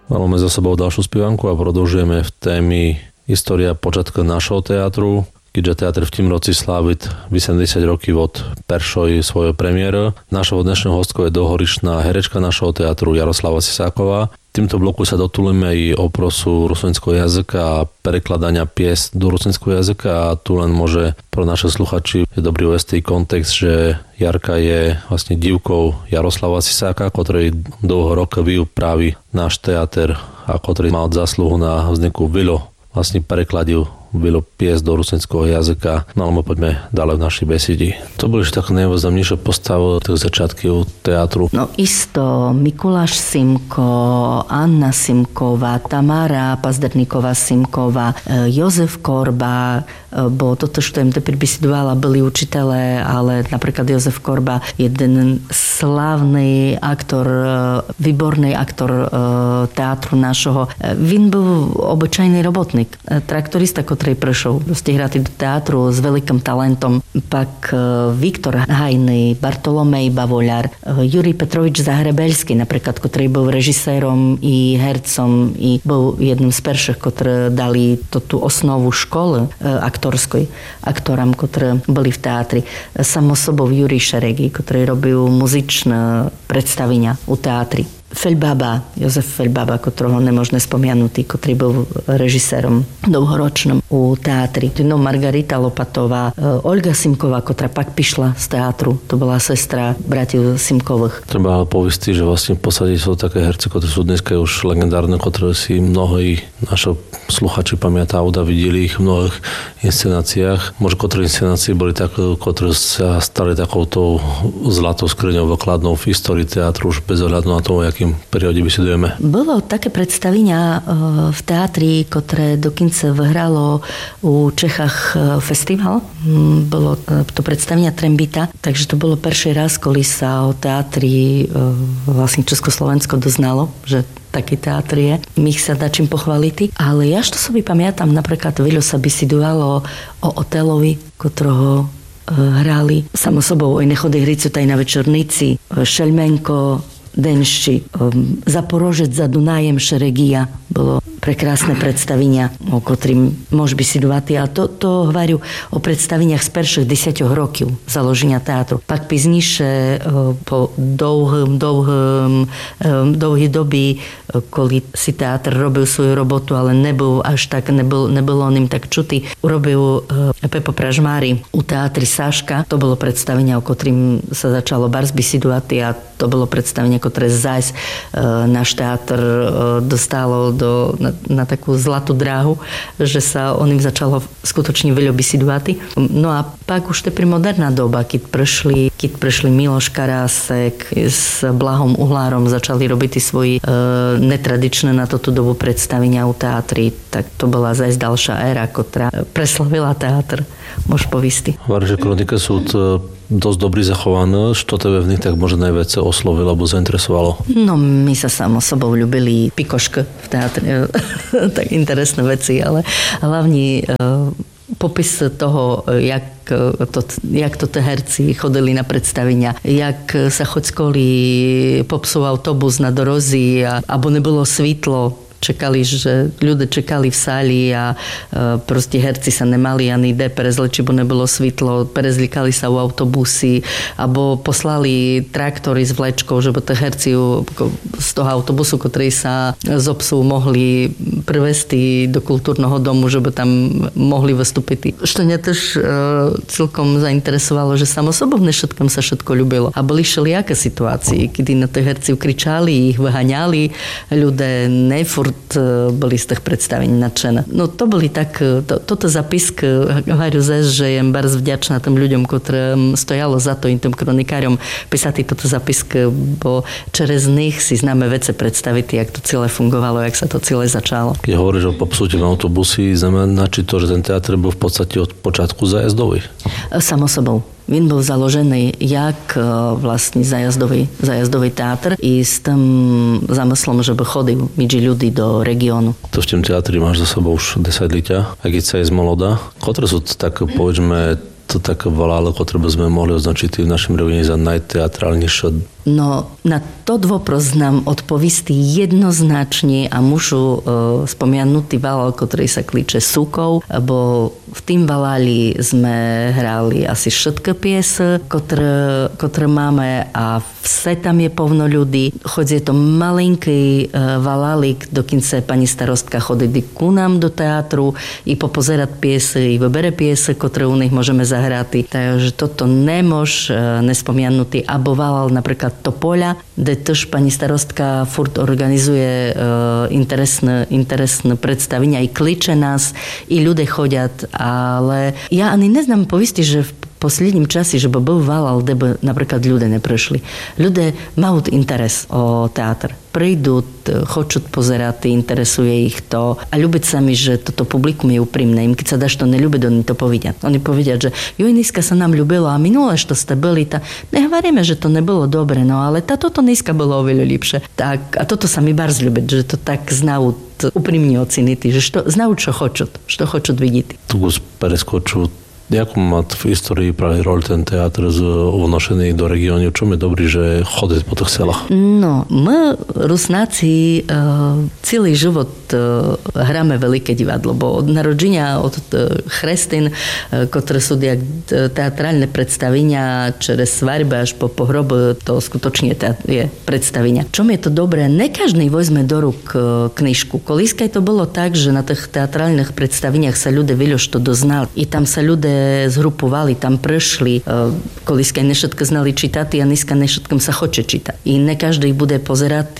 Máme za sebou ďalšiu spievanku a produžujeme v témy História počiatka našho teatru, keďže teatr v tým roci slávi 80 rokov od peršoj svojho premiéru. Našou dnešnou hostkou je dlhoročná herečka našho teatru Jaroslava Sisáková. V týmto bloku sa dotulíme i o prosu ruslinského jazyka a prekladania pies do ruslinského jazyka a tu len môže pro naše sluchači je dobrý uvesti kontext, že Jarka je vlastne divkou Jaroslava Sisáka, ktorý dlho rokov právi náš teatr a ktorý mal zásluhu na vzniku Vilo. Vlastne prekladil bylo pies do ruslinského jazyka. No ale poďme ďalej v našej besedi. To boli také najvýznamnejšie postavy tých začiatkov teatru. No isto Mikuláš Simko, Anna Simková, Tamara Pazderníková Simková, Jozef Korba, bo toto, što im teper besidovala, byli učitelé, ale napríklad Jozef Korba, jeden slávny aktor, výborný aktor teatru našeho. Vin byl obyčajný robotník, traktorista, ktorý prešiel hrať do teatru s veľkým talentom. Pak Viktor Hajný, Bartolomej Bavoľar, Jurij Petrovič Zahrebelský, napríklad, ktorý bol režisérom i hercom i bol jedným z prvých, ktorí dali tú osnovu školy aktorskoj, aktorom, ktorí boli v teatri. Samo sobou Jurij Šeregý, ktorý robil muzičné predstavenia u teatri. Feľbaba, Jozef Feľbaba, ktorého nemožné spomianutý, ktorý bol režisérom dlhoročnom u teatri. No Margarita Lopatová, Olga Simková, ktorá pak prišla z teatru. To bola sestra brativ Simkových. Treba povesti, že vlastne v podstate sú také herci, ktorí sú dneska už legendárne, ktoré si mnohí naši sluchači pamätajú a videli ich v mnohých inscenáciách. Možno ktoré inscenácie boli také, ktoré sa stali takouto zlatou skriňou vokladnou v histórii teatru už bez ohľadu na to, aký perióde vysidujeme. Bolo také predstavenia v teatri, ktoré dokonca vyhralo u Čechách festival. Bolo to predstavenia Trembita, takže to bolo prvý raz, kedy sa o teatri vlastne Československo doznalo, že taký teatr je. My sa dá čím pochváliť. Ale ja što sobie pamätám, napríklad veľa sa besidualo o Otelovi, ktorého hrali samo sobou Oj nechody hricu taj na večernici, Šelmenko, Denšči, Zaporožec za Dunajem, Šeregia. Bolo prekrásne predstavenia, o ktorým môže besiedovať. A to hovorím o predstaveniach z prvých 10 rokov založenia teatru. Pak pizniše po dlouhé doby, koli si teatr robil svoju robotu, ale nebol až tak, nebolo on im tak čutý. Urobil Pepo Pražmári u teatri Saška. To bolo predstavenia, o ktorým sa začalo bars besiedovať a to bolo predstavenie, ktoré zás náš teatr dostalo na takú zlatú dráhu, že sa o ním začalo skutočne veľa besiedovať. No a pak už teprve moderná doba, keď prešli Miloš Karásek s Blahom Uhlárom, začali robiť svoji netradičné na túto dobu predstavenia u teatri, tak to bola zás ďalšia éra, ktorá preslavila teatr. Môžeš povisti. Hovorí, že kroniky sú dosť dobrý zachované. Što tebe v nich tak možno najviac oslovilo alebo zainteresovalo? No, my sa samo sobou ľubili pikošky v teatri. Tak interesné veci, ale hlavne popis toho, jak to herci chodili na predstavenia, jak sa chockoli popsul autobus na dorozi, abo nebolo svítlo, ľudia čekali v sáli a proste herci sa nemali ani ide prezličiť, bo nebolo svítlo, prezlikali sa u autobusy, alebo poslali traktory s vlečkou, že by tie herci z toho autobusu, ktorý sa z obsu mohli privesti do kultúrneho domu, že by tam mohli vystúpiť. Što mňa tež celkom zainteresovalo, že samosobovne všetkom sa všetko ľúbilo. A boli všelijaké situácie, kedy na tie herci kričali, ich vyhaňali, ľudia nefurt boli z tých predstavení nadšené. No to boli tak, toto zapisk, hovorím zase, že jem bardzo vďačná tým ľuďom, ktorým stojalo za to, tým kronikárom písať toto zapisk, bo čerez nich si známe vece predstaviť, jak to celé fungovalo, jak sa to celé začalo. Keď hovoríš o popsutí v autobusy, znamená či to, že ten teatr bol v podstate od počiatku zájazdový? Samo sobou. Він був заложений як власне заjazdový teatr i s tým zamyslom, že by chodil medzi ľudí do regiónu. To v tým teatri máš za sebou už 10 ľudia, a keď sa je z moloda. Ktoré sú tak, povedzme, to také volále, ktoré by sme mohli označiť v našom regióne za najteatrálnejšie No na tот вопрос nám odpovistí jednoznačne a mušu spomianutý valal, ktorý sa klíče Sukov, bo v tým valali sme hrali asi všetky piese, ktoré máme a vse tam je povno ľudí. Choď je to malinký valalik, dokince pani starostka chodí ku nám do teatru i popozerať piesy, i vybere piese, ktoré u nich môžeme zahrať. Takže toto nemož nespomianutý. Abo valal napríklad Topoľa, kde tiež pani starostka furt organizuje interesné predstavenia i kliče nás, i ľudia chodят, ale ja ani neznám povisti, že v posledním čase, že by byl valal, kde by napríklad ľudia neprešli. Ľudia majú interes o teatr. Prídu, chcú pozerať, interesuje ich to a ľúbiť sa mi, že toto publikum je úprimné. Im keď sa dáš to neľúbiť, oni to povedia. Oni povedia, že dneska sa nám ľúbilo a minule, što ste byli, nehovoríme, že to nebylo dobre, no ale toto dneska bylo oveľa lepšie. Tak, a toto sa mi bardzo ľúbiť, že to tak znajú úprimne oceniť, že znajú, čo chcú vidieť. Tu preskoču. Jakú má v histórii práve rol ten teatr unošený do regiónu? Čom je dobrý, že chodí po tých selách? No, my, Rusnáci, celý život hráme veľké divadlo, bo od narodženia, od chrestín, ktoré sú teatrálne predstavenia, čez svadby až po pohrob, to skutočne je predstavenia. Čom je to dobré? Ne každý vezme do rúk knižku. Kolískaj to bolo tak, že na tých teatrálnych predstaveniach sa ľudia veľa doznali. I tam sa ľudia zgrupovali, tam prešli. Kolískaj nešetko znali čítať a dneska nešetkom sa hoče čítať. I ne každý bude pozerať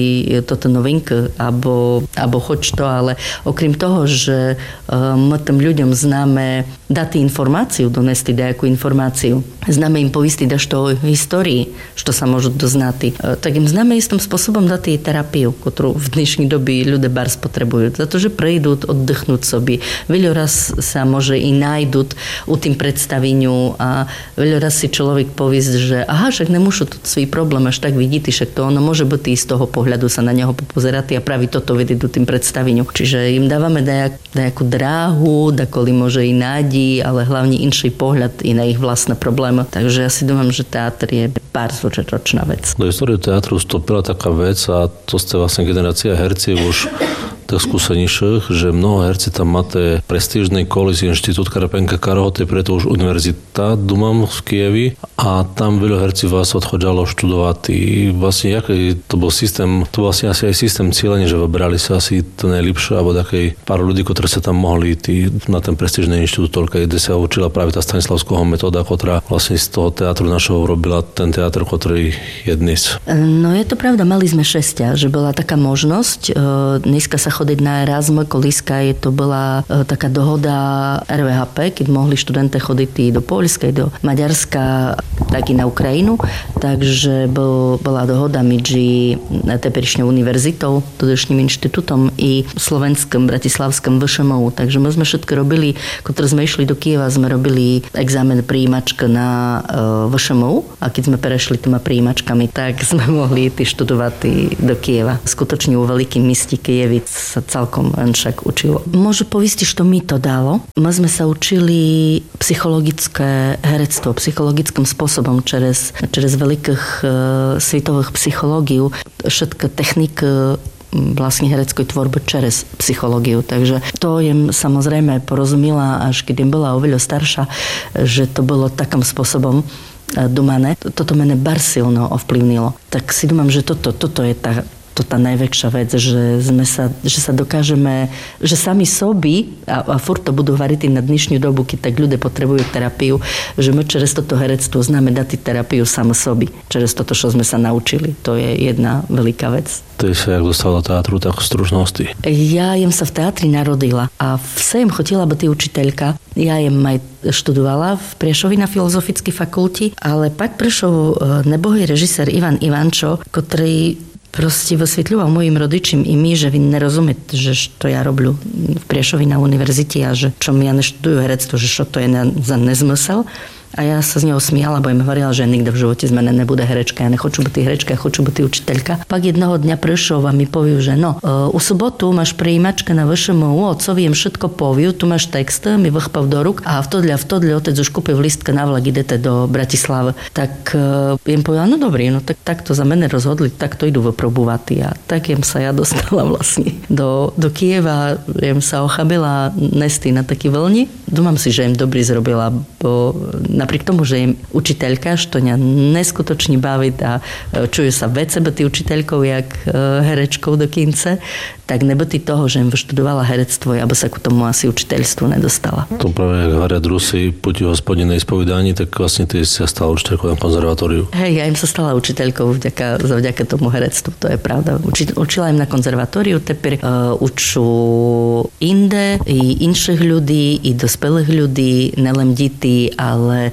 toto novinky, abo hoč to, ale okrem toho, že my tým ľuďom známe dať informáciu, donesti nejakú informáciu. Známe im povistiť až to o histórii, što sa môžu doznati. Tak im známe istým spôsobom dať terapiu, ktorú v dnešní doby ľudia bars potrebujú. Za to, že prejdú, oddechnúť sobi. Veľa raz sa môže i nájdú u tým predstaveniu a veľa raz si človek povísť, že aha, však nemôžu tu svoj problém až tak vidieť, však to ono môže byť z toho pohľadu sa na neho popozerať a pravi toto vedieť u tým predstaveniu. Čiže im dávame nejakú dráhu, dakoli môže i nádej, ale hlavne inší pohľad i na ich vlastné problémy. Takže ja si domám, že teatr je bardzo ročná vec. Do histórie teatru vstúpila taká vec a to ste vlastne generácia herci už tých skúsenejších, že mnoho herci tam máte prestížny kolis inštitút Karpenka Karho, to je preto už univerzita, dumám v Kijevi a tam veľa herci vás odchodžalo študovať. Vlastne jaký to bol systém, to vlastne asi aj systém cieľenia, že vybrali sa asi to najlepšie, alebo takej pár ľudí, ktorí sa tam mohli na ten prestížny inštitút, kde sa učila práve tá Stanislavského metóda, ktorá vlastne z toho teatru našeho urobila ten teatr, ktorý je dnes. No je to pravda, mali sme šestia, že bola taká možnosť. Dneska sa chodiť na Erasmus, kolískaj, to bola taká dohoda RVHP, keď mohli študente chodiť do Poľska, do Maďarska, tak i na Ukrajinu. Takže bola dohoda medzi teperečnou univerzitou, dodešním inštitútom i slovenským bratislavským VŠMU. Takže my sme všetko robili, ktoré sme išli do Kieva, sme robili examen prijímačka na VŠMU a keď sme prešli tými prijímačkami, tak sme mohli študovať do Kieva. Skutočne u veľkým meste Kijevic sa celkom však učilo. Môžu povistiť, što mi to dalo. My sme sa učili psychologické herectvo, psychologickým spôsobom čez veľkých svetových psychológiu, všetko techniky vlastne hereckoj tvorby čez psychológiu. Takže to jem samozrejme porozumila, až keď bola oveľa starša, že to bolo takým spôsobom domané. Toto mene bar silno ovplyvnilo. Tak si domám, že toto je tá najväčšia vec, že sa dokážeme, že sami sobi, a furt to budú hovoriť na dnešnú dobu, keď tak ľudia potrebujú terapiu, že my čez toto herectvo známe dať terapiu sami sobi. Čez toto, čo sme sa naučili. To je jedna veľká vec. Ty sa jak dostala do teatru, tak v stručnosti? Ja jem sa v teatri narodila a vsem chotila byť učiteľka. Ja jem aj študovala v Priešovi na filozofickej fakulti, ale pak prišiel nebohý režisér Ivan Ivančo, ktorý proste vysvetľoval mojim rodičím i my, že vy nerozumieť, že to ja roblю v Priešovi na univerzite a že čo ja neštudujú herectvo, že čo to je za nezmysel. A ja sa z neho smiala, bo im hovorila, že nikdy v živote z mene nebude herečka. Ja nechoču byť herečka, ja choču byť učiteľka. Pak jednoho dňa prišiel a mi povie, že u sobotu máš prijímačka na VŠMU, otcovi im všetko poviu, tu máš text, mi vchpav do ruk a vtodľa otec už kúpil listka na vlak, idete do Bratislavy. Tak im povedala, no dobrý, no tak to za mene rozhodli, tak to idú vyprobúvať. A tak jem sa ja dostala vlastne do Kieva, jem sa ochabila nesty na taký vlni. Dúmam si, že im dobrý zrobila, bo napriek tomu, že im učiteľka, što ňa neskutočne baví a čujú sa vece byť učiteľkou jak herečkou do kince, tak nebytý toho, že im vyštudovala herectvo, ja by sa ku tomu asi učiteľstvu nedostala. To práve, jak hovoria Drusi, puti hospodinej spovedání, tak vlastne ty si sa stala učiteľkou na konzervatóriu. Hej, ja im sa stala učiteľkou vďaka tomu herectvu, to je pravda. Učila im na konzervatóriu, teper uču inde i inších ľudí, i dospelých ľudí, nelem deti, ale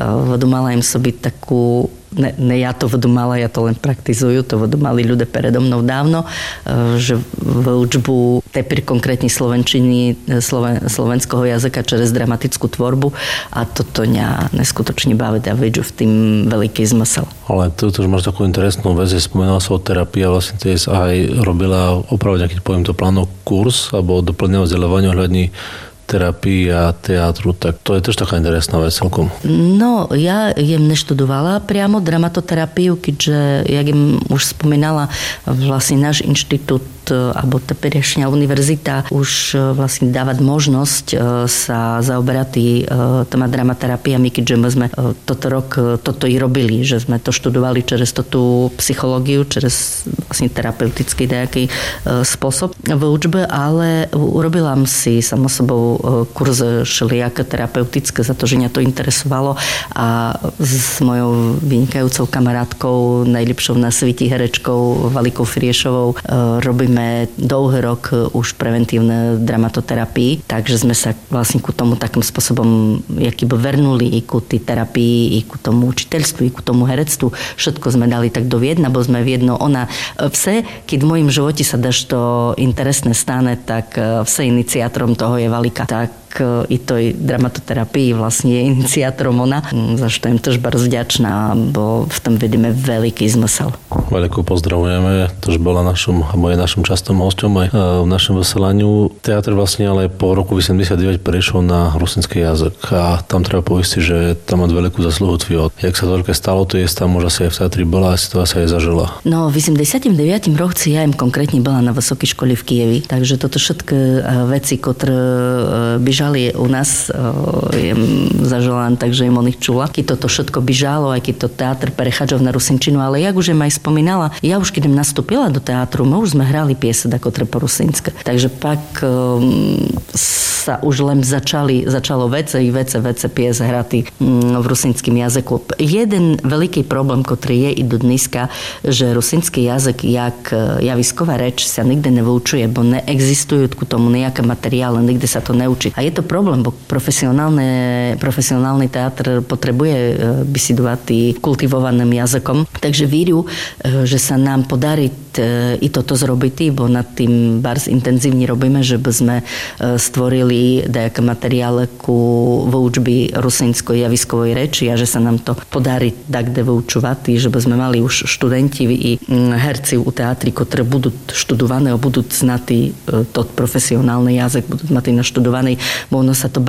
mala im sobiť takú ne ja to mala, ja to len praktizuju, to mali ľudia predo mnou dávno, že v učbu tepir konkrétne slovenčiny, slovenského jazyka čez dramatickú tvorbu a toto ňa neskutočne baví a vidžu v tým veľký zmysel. Ale tu už máš takú interesnú vec, že spomenula sa o terapii a vlastne ty aj robila opravdu nejaký, poviem to, plánov kurz alebo doplňovať vzdelávanie ohľadní terapii a teatru, tak to je tiež taká interesná vec celkom. No, ja jem neštudovala priamo dramatoterapiu, keďže, jak im už spomínala, vlastne náš inštitút alebo teperešňa univerzita už vlastne dávať možnosť sa zaoberať téma dramaterapiami, keďže my sme toto i robili, že sme to študovali čez tú psychológiu, čez vlastne terapeutický nejaký spôsob v učbe, ale urobila si samo sebou kurz šelijaké terapeutické za to, že mňa to interesovalo a s mojou vynikajúcou kamarátkou, najlepšou na svete herečkou Valikou Friešovou robíme dlhý rok už preventívne dramatoterapii, takže sme sa vlastne ku tomu takým spôsobom jakýby vernuli i ku tej terapii, i ku tomu učiteľstvu, i ku tomu herectvu. Všetko sme dali tak do jedna, bo sme v jedno. Ona vse, keď v mojom živote sa dašto interesné stane, tak vse iniciátorom toho je Valika. Tak i toj dramatoterapii vlastne je iniciátorom ona, za što im tiež bardzo vďačná, bo v tom vidíme veľký zmysel. Veľkú pozdravujeme, tož bola našom častom hosťom aj v našom vysielaniu. Teatr vlastne ale po roku 89 prešiel na rusinský jazyk a tam treba povedať, že tam má veľkú zasluhu tvoj. Jak sa toľké stalo, to je tam už asi aj v teatri bola a si to asi aj zažila. No, v 89. roci ja im konkrétne bola na vysokej škole v Kijevi, takže toto všetky veci, ktoré bežali u nás, zažila len tak, že im o nich čula. Keď toto všetko bežalo, aj keď to teatr prechádzal na rusinčinu, ale jak už im aj spomínala, ja už keď im nastúpila do teatru, my už sme hrali piese ako po rusínske. Takže pak sa už len začalo vece pies hraty v rusínskym jazyku. Jeden veľký problém, ktorý je i do dneska, že rusínsky jazyk jak javisková reč sa nikdy nevyučuje, bo neexistujú ku tomu nejaké materiály, nikdy sa to neučí. A je to problém, bo profesionálny teatr potrebuje bisidovať kultivovaným jazykom. Takže víru, že sa nám podarí i toto zrobiť, bo nad tým bars intenzívne robíme, že by sme stvorili nejaké materiály ku vyučbi rusínskoj javiskovej reči a že sa nám to podarí takde vyučovať, že by sme mali už študenti i herci u teatri, ktorí budú študovaní a budú znati tot profesionálny jazyk, budú mať naštudovaný, bo ono sa to